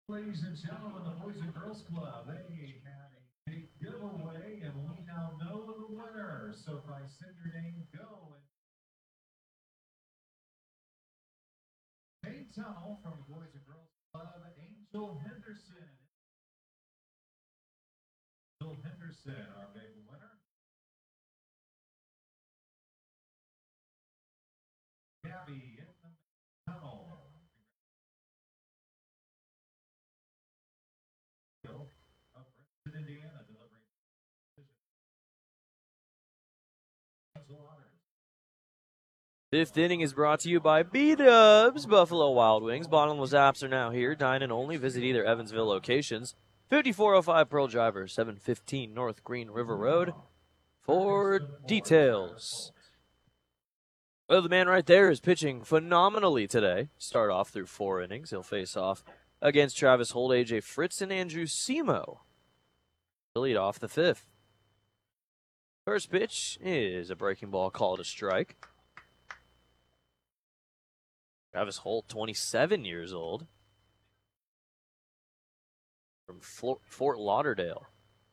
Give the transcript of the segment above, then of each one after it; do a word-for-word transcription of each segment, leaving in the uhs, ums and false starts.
Ladies and gentlemen, the Boys and Girls Club, they had a big giveaway, and we now know the winner. So if I send your name, go. And Main Tunnel from Boys and Girls Club, Angel Henderson. Angel Henderson, our big winner. Gabby in the tunnel. Of Princeton, Indiana, delivering Fifth inning is brought to you by B-Dubs, Buffalo Wild Wings. Bottomless apps are now here. Dine in only. Visit either Evansville locations. fifty-four oh five Pearl Driver, seven fifteen North Green River Road for details. Well, the man right there is pitching phenomenally today. Start off through four innings. He'll face off against Travis Holt, A J Fritz, and Andrew Semo to lead off the fifth. First pitch is a breaking ball called a strike. Travis Holt, twenty-seven years old, from Fort Lauderdale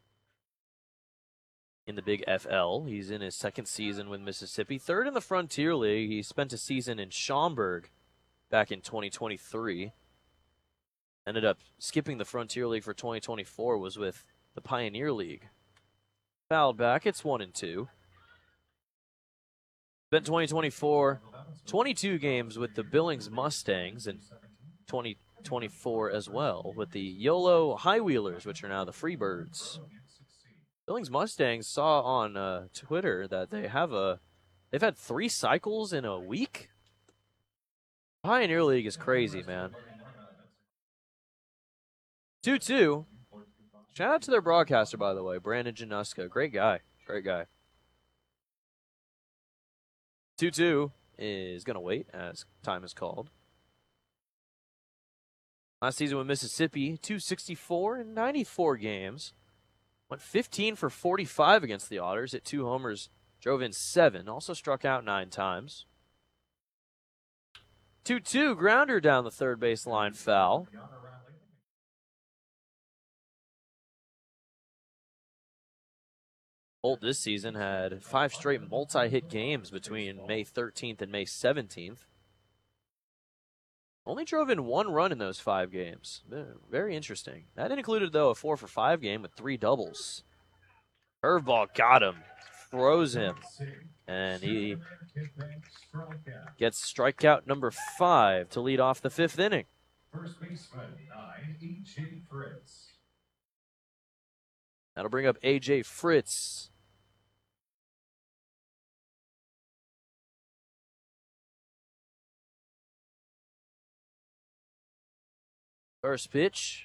in the Big F L. He's in his second season with Mississippi, third in the Frontier League. He spent a season in Schaumburg back in twenty twenty-three. Ended up skipping the Frontier League for twenty twenty-four, was with the Pioneer League. Fouled back, it's one and two. Spent twenty twenty-four, twenty-two games with the Billings Mustangs, and twenty twenty-four as well with the YOLO High Wheelers, which are now the Freebirds. Billings Mustangs saw on uh, Twitter that they have a they've had three cycles in a week. Pioneer League is crazy, man. two two. Shout out to their broadcaster, by the way, Brandon Januska. Great guy. Great guy. two two is going to wait as time is called. Last season with Mississippi, two sixty-four in ninety-four games. Went fifteen for forty-five against the Otters, hit two homers, drove in seven, also struck out nine times. two two, grounder down the third base line, foul. Holt this season had five straight multi-hit games between May thirteenth and May seventeenth. Only drove in one run in those five games. Very interesting. That included, though, a four for five game with three doubles. Curveball got him, froze him, and he gets strikeout number five to lead off the fifth inning. First baseman, nine, A J Fritz. That'll bring up A J Fritz. First pitch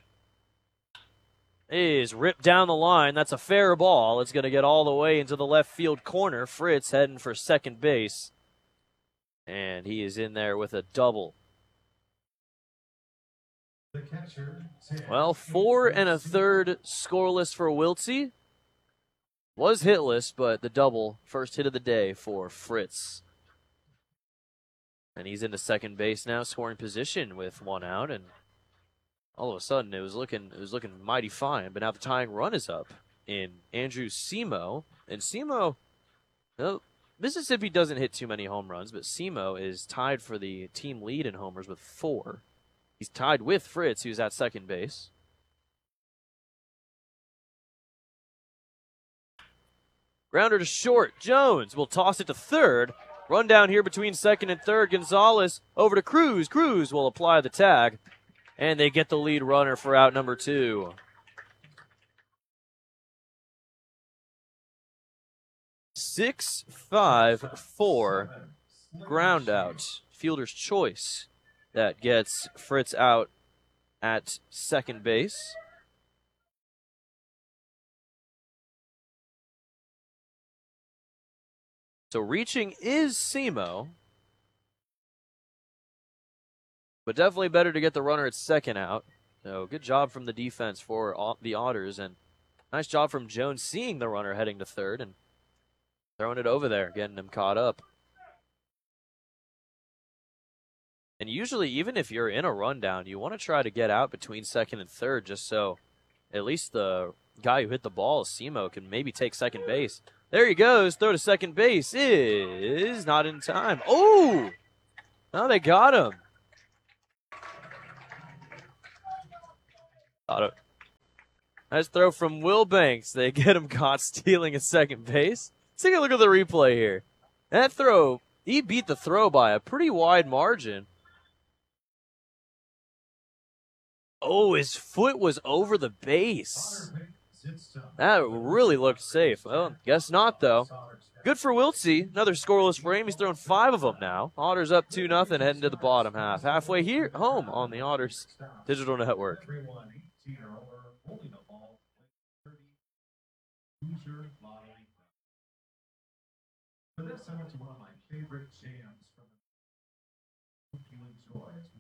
is ripped down the line. That's a fair ball. It's going to get all the way into the left field corner. Fritz heading for second base. And he is in there with a double. The catcher, well, four and a third scoreless for Wiltsey. Was hitless, but the double, first hit of the day for Fritz. And he's into second base now, scoring position with one out, and all of a sudden, it was looking it was looking mighty fine, but now the tying run is up in Andrew Semo. And Semo, well, Mississippi doesn't hit too many home runs, but Semo is tied for the team lead in homers with four. He's tied with Fritz, who's at second base. Grounder to short. Jones will toss it to third. Run down here between second and third. Gonzalez over to Cruz. Cruz will apply the tag. And they get the lead runner for out number two. Six, five, four, ground out. Fielder's choice that gets Fritz out at second base. So reaching is Semo. But definitely better to get the runner at second out. So good job from the defense for the Otters. And nice job from Jones seeing the runner heading to third and throwing it over there, getting him caught up. And usually, even if you're in a rundown, you want to try to get out between second and third just so at least the guy who hit the ball, Simo, can maybe take second base. There he goes. Throw to second base is not in time. Oh! Now they got him. Got it. Nice throw from Will Banks. They get him caught stealing at second base. Let's take a look at the replay here. That throw, he beat the throw by a pretty wide margin. Oh, his foot was over the base. That really looked safe. Well, guess not, though. Good for Wiltsey. Another scoreless frame. He's thrown five of them now. Otters up two nothing, heading to the bottom half. Halfway here, home on the Otters Digital Network. For this, I went to one of my favorite jams from the you enjoy.